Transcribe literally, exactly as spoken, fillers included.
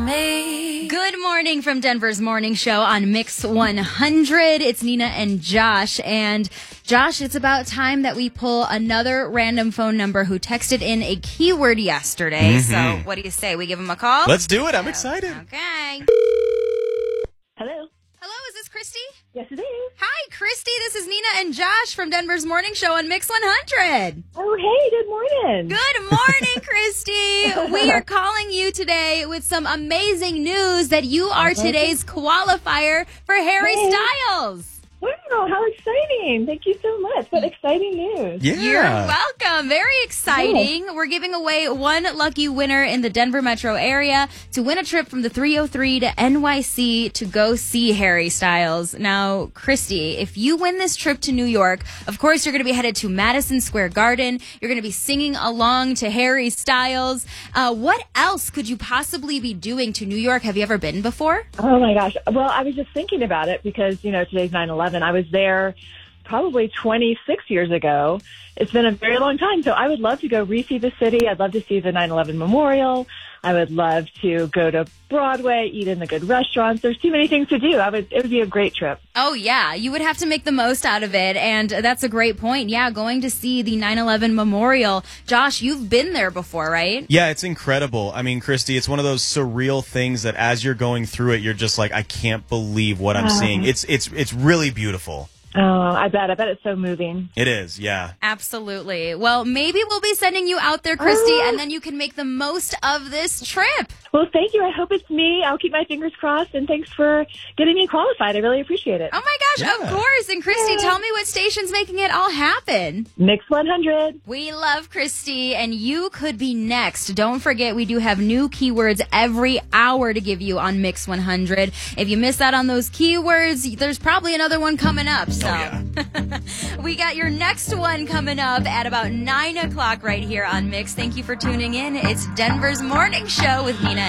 me. Good morning from Denver's Morning Show on Mix one hundred. It's Nina and Josh. And Josh, it's about time that we pull another random phone number who texted in a keyword yesterday. Mm-hmm. So what do you say? We give him a call? Let's do it. I'm excited. Okay. Hello. Hello, is this Christy? Yes, it is. Hi, Christy. This is Nina and Josh from Denver's Morning Show on Mix one hundred. Oh, hey, good morning. Good morning, Christy. We are calling you today with some amazing news that you are today's qualifier for Harry Hey. Styles. Wow, how exciting. Thank you so much. What exciting news. Yeah. You're welcome. Very exciting. We're giving away one lucky winner in the Denver metro area to win a trip from the three oh three to N Y C to go see Harry Styles. Now, Christy, if you win this trip to New York, of course, you're going to be headed to Madison Square Garden. You're going to be singing along to Harry Styles. Uh, what else could you possibly be doing to New York? Have you ever been before? Oh, my gosh. Well, I was just thinking about it because, you know, today's nine eleven. I was there probably twenty-six years ago. It's been a very long time. So I would love to go re-see the city. I'd love to see the nine eleven memorial. I would love to go to Broadway, eat in the good restaurants. There's too many things to do. I would, it would be a great trip. Oh, yeah. You would have to make the most out of it. And that's a great point. Yeah, going to see the nine eleven memorial. Josh, you've been there before, right? Yeah, it's incredible. I mean, Christy, it's one of those surreal things that as you're going through it, you're just like, I can't believe what I'm Uh. seeing. It's it's it's really beautiful. Oh, I bet. I bet it's so moving. It is, yeah. Absolutely. Well, maybe we'll be sending you out there, Christy, Oh. and then you can make the most of this trip. Well, thank you. I hope it's me. I'll keep my fingers crossed. And thanks for getting me qualified. I really appreciate it. Oh, my gosh, Yeah. of course. And Christy, Yeah. tell me what station's making it all happen. Mix one hundred. We love Christy, and you could be next. Don't forget, we do have new keywords every hour to give you on Mix one hundred. If you miss out on those keywords, there's probably another one coming up. So Oh, yeah. we got your next one coming up at about nine o'clock right here on Mix. Thank you for tuning in. It's Denver's Morning Show with Nina